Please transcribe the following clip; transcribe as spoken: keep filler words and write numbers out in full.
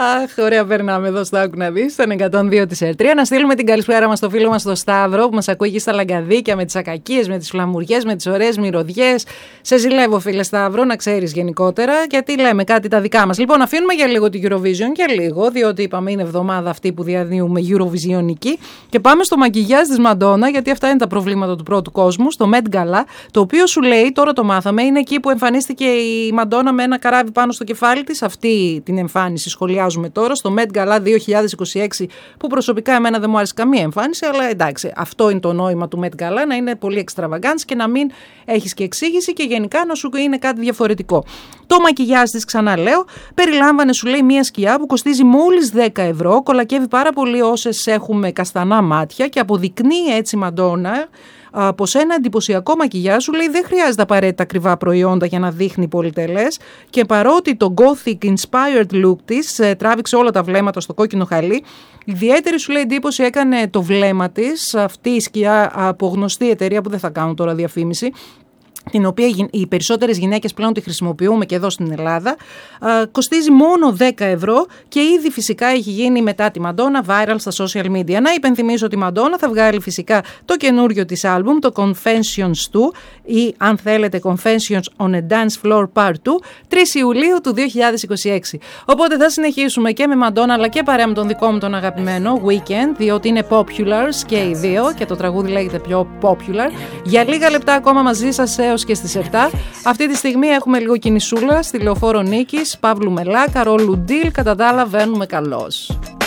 Αχ, ωραία, περνάμε εδώ στο Άκου να δεις, στον εκατόν δύο της Ερτρία. Να στείλουμε την καλησπέρα μας στο φίλο μας στο Σταύρο, που μας ακούει εκεί στα Λαγκαδίκια με τις ακακίες, με τις φλαμουριές, με τις ωραίες μυρωδιές. Σε ζηλεύω, φίλε Σταύρο, να ξέρεις γενικότερα, γιατί λέμε κάτι τα δικά μας. Λοιπόν, αφήνουμε για λίγο την Eurovision και λίγο, διότι είπαμε είναι εβδομάδα αυτή που διανύουμε Eurovisionική. Και πάμε στο μακιγιάζ της Μαντόνα, γιατί αυτά είναι τα προβλήματα του πρώτου κόσμου, στο Met Gala, το οποίο σου λέει, τώρα το μάθαμε, είναι εκεί που εμφανίστηκε η Μαντόνα με ένα καράβι πάνω στο κεφάλι της. Αυτή την εμφάνιση σχολιάζουμε τώρα, στο Met Gala δύο χιλιάδες είκοσι έξι, που προσωπικά εμένα δεν μου άρεσε καμία εμφάνιση, αλλά εντάξει, αυτό είναι το νόημα του Met Gala, να είναι πολύ extravagance και να μην έχεις και εξήγηση και γενικά να σου είναι κάτι διαφορετικό. Το μακιγιάζ της, ξαναλέω, περιλάμβανε, σου λέει, μία σκιά που κοστίζει μόλις δέκα ευρώ, κολακεύει πάρα πολύ όσες έχουμε καστανά μάτια και αποδεικνύει έτσι η Μαντόνα από ένα εντυπωσιακό μακιγιάζ. Σου λέει δεν χρειάζεται απαραίτητα ακριβά προϊόντα για να δείχνει πολυτελές, και παρότι το gothic inspired look της ε, τράβηξε όλα τα βλέμματα στο κόκκινο χαλί, ιδιαίτερη, σου λέει, εντύπωση έκανε το βλέμμα της, αυτή η σκιά από γνωστή εταιρεία που δεν θα κάνω τώρα διαφήμιση, την οποία οι περισσότερες γυναίκες πλέον τη χρησιμοποιούμε και εδώ στην Ελλάδα. Α, κοστίζει μόνο δέκα ευρώ και ήδη φυσικά έχει γίνει μετά τη Μαντόνα viral στα social media. Να υπενθυμίσω ότι η Μαντόνα θα βγάλει φυσικά το καινούριο της άλμπουμ, το Confessions two, ή αν θέλετε Confessions on a Dance Floor Part two, τρεις Ιουλίου του δύο χιλιάδες είκοσι έξι. Οπότε θα συνεχίσουμε και με Μαντόνα, αλλά και παρέα με τον δικό μου τον αγαπημένο Weekend, διότι είναι populars και οι δύο και το τραγούδι λέγεται πιο popular. Για λίγα λεπτά ακόμα μαζί σας έως και στις επτά. Αυτή τη στιγμή έχουμε λίγο κινησούλα στη Λεωφόρο Νίκης, Παύλου Μελά, Καρόλου Ντίλ, κατά τα άλλα βαίνουμε καλώς.